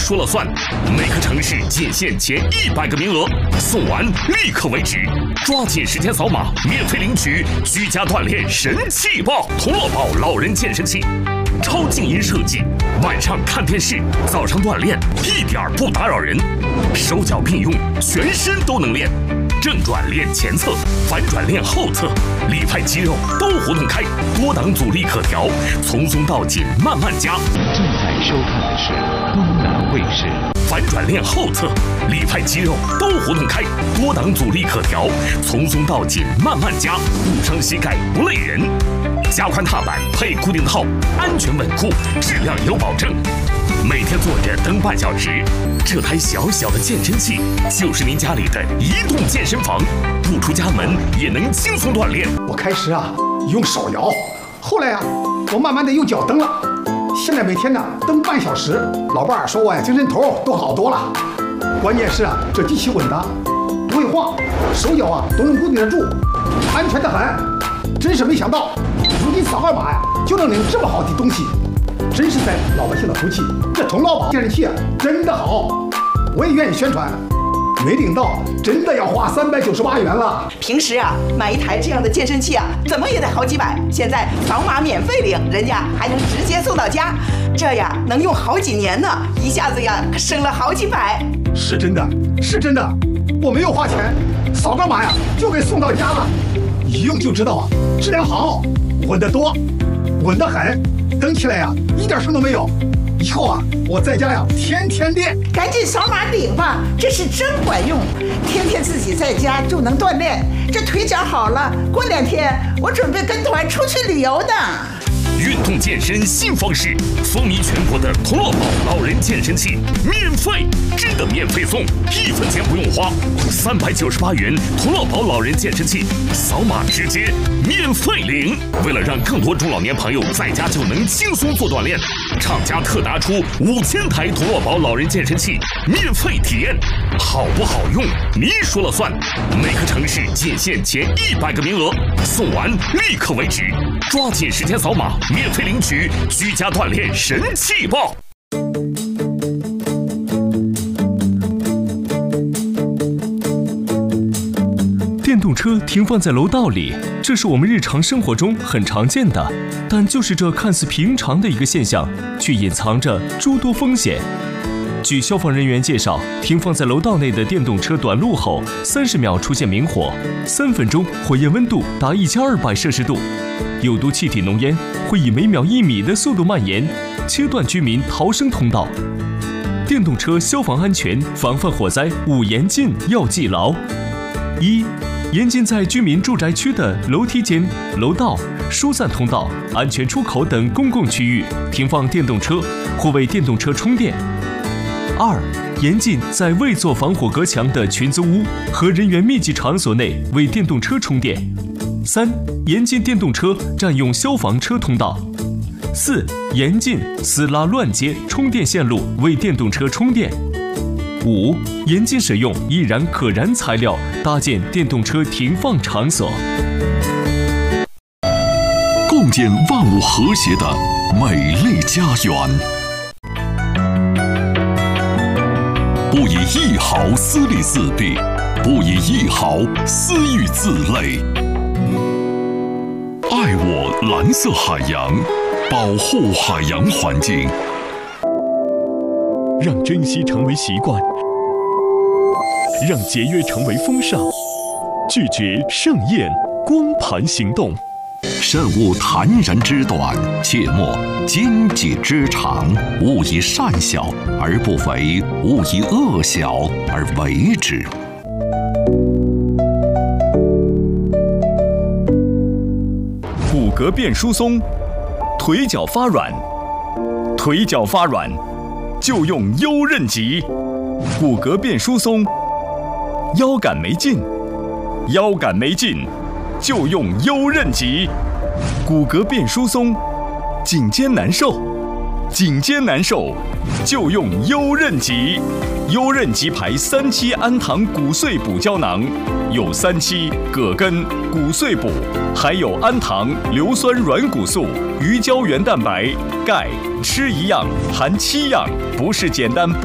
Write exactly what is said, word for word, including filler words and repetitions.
说了算。每个城市仅限前一百个名额，送完立刻为止，抓紧时间扫码，免费领取居家锻炼神器包——童乐宝老人健身器。超静音设计，晚上看电视，早上锻炼，一点不打扰人。手脚并用，全身都能练。正转练前侧，反转练后侧，里派肌肉都活动开，多档阻力可调，从松到紧慢慢加。 正在收看的是东南卫视。 反转练后侧，里派肌肉都活动开，多档阻力可调，从松到紧慢慢加，不伤膝盖不累人。加宽踏板配固定套，安全稳固，质量有保证。每天坐着蹬半小时，这台小小的健身器就是您家里的移动健身房，不出家门也能轻松锻炼。 我开始啊用手摇，后来啊我慢慢的用脚蹬了，现在每天呢蹬半小时。老伴儿说我呀精神头都好多了。关键是啊这机器稳当，不会晃，手脚啊都能固定得住，安全得很。真是没想到，如今扫二码呀就能领这么好的东西，真是在老百姓的福气。这童乐宝健身器啊真的好，我也愿意宣传。没领到真的要花三百九十八元了。 平时啊买一台这样的健身器啊怎么也得好几百，现在扫码免费领，人家还能直接送到家，这呀能用好几年呢，一下子呀可省了好几百。 是真的，是真的，我没有花钱，扫个码呀就给送到家了，一用就知道啊质量好，稳得多，稳得很，蹬起来呀一点声都没有。以后啊我在家呀天天练。 赶紧扫码领吧，这是真管用，天天自己在家就能锻炼，这腿脚好了，过两天我准备跟团出去旅游呢。 运动健身新方式，风靡全国的童乐宝老人健身器免费，真的免费送，一分钱不用花，三百九十八元童乐宝老人健身器，扫码直接免费领。为了让更多中老年朋友在家就能轻松做锻炼，厂家特拿出五千台童乐宝老人健身器免费体验，好不好用您说了算。每个城市仅限前一百个名额，送完立刻为止，抓紧时间扫码，免费领取居家锻炼神器包。 电动车停放在楼道里，这是我们日常生活中很常见的，但就是这看似平常的一个现象，却隐藏着诸多风险。据消防人员介绍，停放在楼道内的电动车短路后，三十秒出现明火，三分钟火焰温度达一千二百摄氏度，有毒气体浓烟会以每秒一米的速度蔓延，切断居民逃生通道。电动车消防安全防范火灾五严禁要记牢：一、严禁在居民住宅区的楼梯间、楼道、疏散通道、安全出口等公共区域停放电动车或为电动车充电。二、严禁在未做防火隔墙的群租屋和人员密集场所内为电动车充电。三、严禁电动车占用消防车通道。四、严禁私拉乱接充电线路为电动车充电。五、严禁使用易燃可燃材料搭建电动车停放场所。 共建万物和谐的美丽家园。不以一毫私利自弊，不以一毫私欲自累。爱我蓝色海洋，保护海洋环境， 让珍惜成为习惯，让节约成为风尚，拒绝盛宴光盘行动。 慎勿坦然之短，切莫奸计之长。勿以善小而不为，勿以恶小而为之。 骨骼变疏松，腿脚发软，腿脚发软就用优韧极。骨骼变疏松，腰杆没劲，腰杆没劲就用优韧极。骨骼变疏松，颈肩难受，颈肩难受就用优韧极。优韧极牌三七氨糖骨碎补胶囊，有三七、葛根、骨碎补，还有氨糖、硫酸软骨素、鱼胶原蛋白、钙，吃一样含七样，不是简单补。